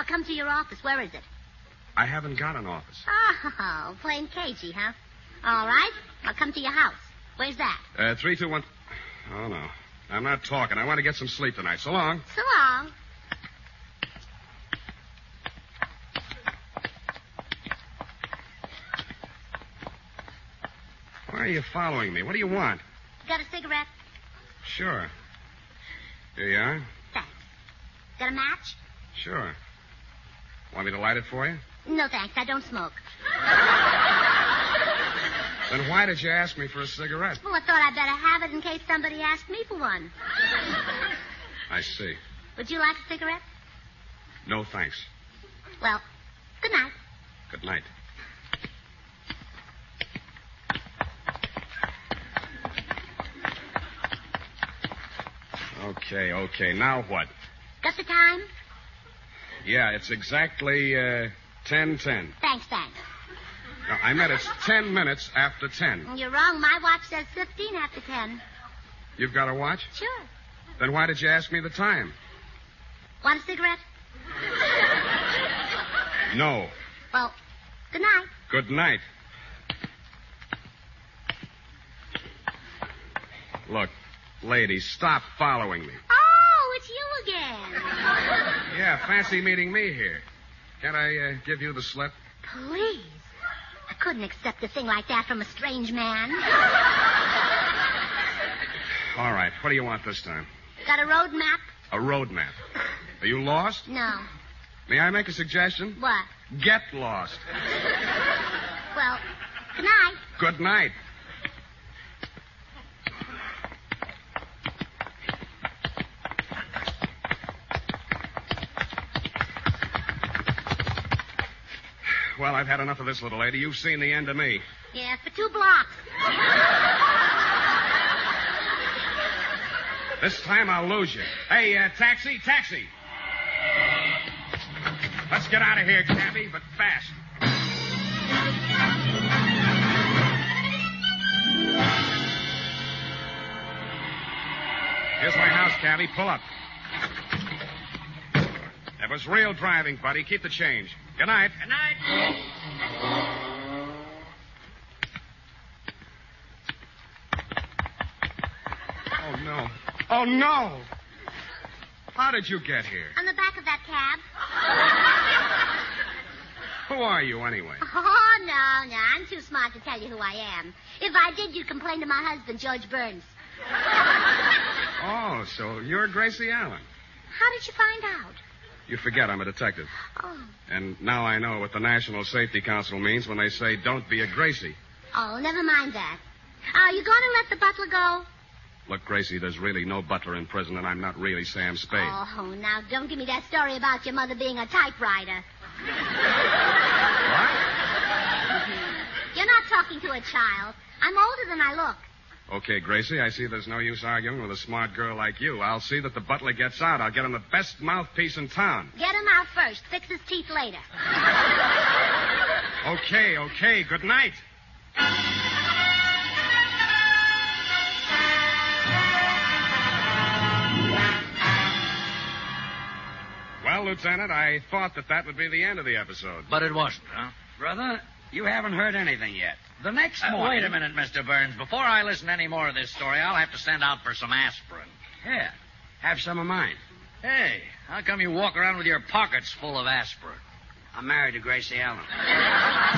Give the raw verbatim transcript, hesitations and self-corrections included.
come to your office. Where is it? I haven't got an office. Oh, plain cagey, huh? All right. I'll come to your house. Where's that? Uh, three, two, one. Oh, no. I'm not talking. I want to get some sleep tonight. So long. So long. Why are you following me? What do you want? Got a cigarette? Sure. Here you are. Thanks. Got a match? Sure. Want me to light it for you? No, thanks. I don't smoke. Then why did you ask me for a cigarette? Well, I thought I'd better have it in case somebody asked me for one. I see. Would you like a cigarette? No, thanks. Well, good night. Good night. Okay, okay. Now what? Got the time? Yeah, it's exactly uh, ten ten. Thanks, thanks. No, I meant it's ten minutes after ten. You're wrong. My watch says fifteen after ten. You've got a watch? Sure. Then why did you ask me the time? Want a cigarette? No. Well, good night. Good night. Look, lady, stop following me. Oh, it's you again. Yeah, fancy meeting me here. Can't I uh, give you the slip? Please. I couldn't accept a thing like that from a strange man. All right, what do you want this time? Got a road map? A road map. Are you lost? No. May I make a suggestion? What? Get lost. Well, good night. Good night. Well, I've had enough of this, little lady. You've seen the end of me. Yeah, for two blocks. This time I'll lose you. Hey, uh, taxi, taxi. Let's get out of here, cabby, but fast. Here's my house, cabby. Pull up. That was real driving, buddy. Keep the change. Good night. Good night. Oh, no. Oh, no. How did you get here? On the back of that cab. Who are you, anyway? Oh, no, no. I'm too smart to tell you who I am. If I did, you'd complain to my husband, George Burns. Oh, so you're Gracie Allen. How did you find out? You forget I'm a detective. Oh. And now I know what the National Safety Council means when they say don't be a Gracie. Oh, never mind that. Are you going to let the butler go? Look, Gracie, there's really no butler in prison, and I'm not really Sam Spade. Oh, now don't give me that story about your mother being a typewriter. What? You're not talking to a child. I'm older than I look. Okay, Gracie, I see there's no use arguing with a smart girl like you. I'll see that the butler gets out. I'll get him the best mouthpiece in town. Get him out first. Fix his teeth later. Okay, okay. Good night. Well, Lieutenant, I thought that that would be the end of the episode. But it wasn't, huh? Brother, you haven't heard anything yet. The next Uh, morning... wait a minute, Mister Burns. Before I listen to any more of this story, I'll have to send out for some aspirin. Yeah, have some of mine. Hey, how come you walk around with your pockets full of aspirin? I'm married to Gracie Allen.